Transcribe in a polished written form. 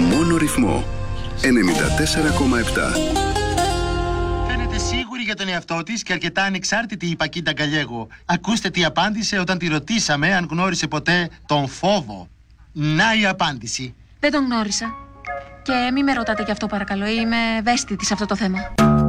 μόνο ρυθμό 94,7. Φαίνεται σίγουρη για τον εαυτό της και αρκετά ανεξάρτητη η Πακίντα Γκαλιέγο. Ακούστε τι απάντησε όταν τη ρωτήσαμε αν γνώρισε ποτέ τον φόβο. Να η απάντηση. Δεν τον γνώρισα. Και μη με ρωτάτε γι' αυτό παρακαλώ, είμαι ευαίσθητη σε αυτό το θέμα.